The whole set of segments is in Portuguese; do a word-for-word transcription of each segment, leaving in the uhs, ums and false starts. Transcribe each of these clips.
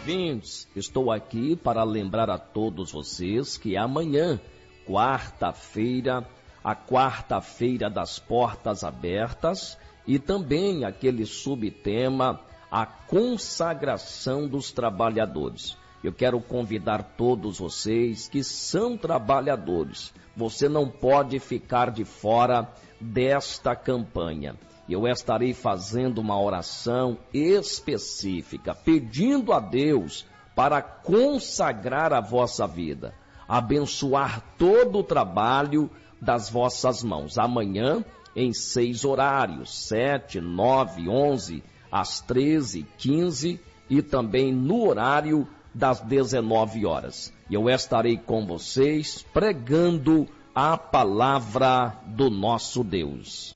ouvintes, estou aqui para lembrar a todos vocês que amanhã, quarta-feira, a quarta-feira das portas abertas e também aquele subtema, a consagração dos trabalhadores. Eu quero convidar todos vocês que são trabalhadores. Você não pode ficar de fora desta campanha. Eu estarei fazendo uma oração específica, pedindo a Deus para consagrar a vossa vida, abençoar todo o trabalho das vossas mãos. Amanhã, em seis horários, sete, nove, onze, às treze, quinze e também no horário das dezenove horas. Eu estarei com vocês pregando a palavra do nosso Deus.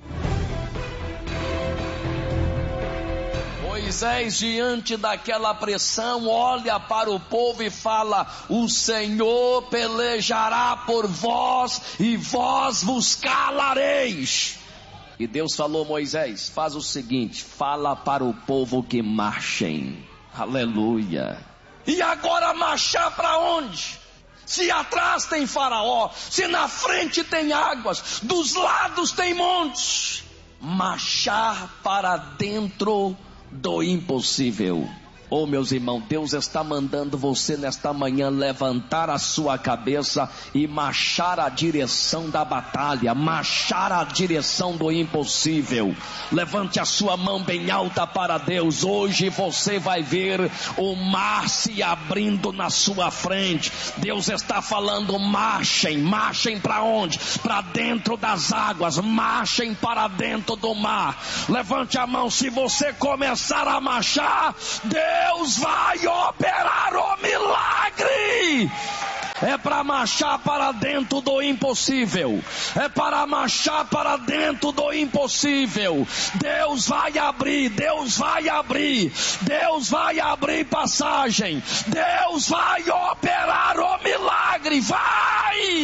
Moisés, diante daquela pressão, olha para o povo e fala: o Senhor pelejará por vós e vós vos calareis. E Deus falou: Moisés, faz o seguinte, fala para o povo que marchem. Aleluia. E agora marchar para onde? Se atrás tem Faraó, se na frente tem águas, dos lados tem montes. Marchar para dentro do impossível. Oh, meus irmãos, Deus está mandando você nesta manhã levantar a sua cabeça e marchar a direção da batalha, marchar a direção do impossível. Levante a sua mão bem alta para Deus. Hoje você vai ver o mar se abrindo na sua frente. Deus está falando: marchem, marchem para onde? Para dentro das águas, marchem para dentro do mar. Levante a mão. Se você começar a marchar, Deus Deus vai operar o milagre. É para marchar para dentro do impossível. É para marchar para dentro do impossível. Deus vai abrir, Deus vai abrir. Deus vai abrir passagem. Deus vai operar o milagre. Vai!